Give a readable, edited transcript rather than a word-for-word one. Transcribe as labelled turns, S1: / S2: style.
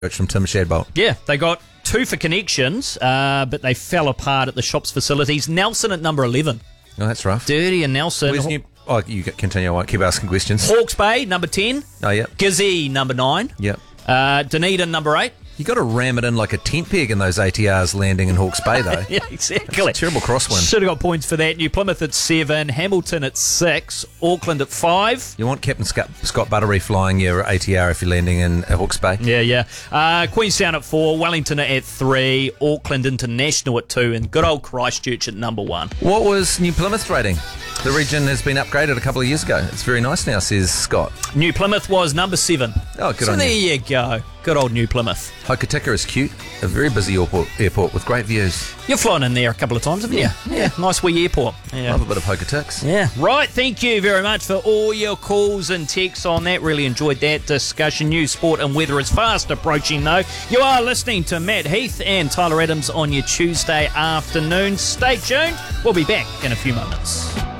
S1: from Tim Shadbolt.
S2: Yeah, they got 2 for connections, but they fell apart at the shop's facilities. Nelson at number 11.
S1: Oh, that's rough.
S2: Dirty and Nelson.
S1: Where's you continue. I won't keep asking questions.
S2: Hawke's Bay, number 10.
S1: Oh, yeah.
S2: Gizzy, number 9.
S1: Yep.
S2: Dunedin, number 8.
S1: You got to ram it in like a tent peg in those ATRs landing in Hawke's Bay, though.
S2: Yeah, exactly.
S1: Terrible crosswind.
S2: Should have got points for that. New Plymouth at 7, Hamilton at 6, Auckland at 5.
S1: You want Captain Scott Buttery flying your ATR if you're landing in Hawke's Bay?
S2: Yeah. Queenstown at 4, Wellington at 3, Auckland International at 2, and good old Christchurch at number 1.
S1: What was New Plymouth's rating? The region has been upgraded a couple of years ago. It's very nice now, says Scott.
S2: New Plymouth was number 7.
S1: Oh, good on you.
S2: So there you go. Good old New Plymouth.
S1: Hokitika is cute. A very busy airport with great views.
S2: You've flown in there a couple of times, haven't you? Yeah. Nice wee airport. Yeah.
S1: Love a bit of Hokitiks.
S2: Yeah. Right, thank you very much for all your calls and texts on that. Really enjoyed that discussion. News, sport and weather is fast approaching, though. You are listening to Matt Heath and Tyler Adams on your Tuesday afternoon. Stay tuned. We'll be back in a few moments.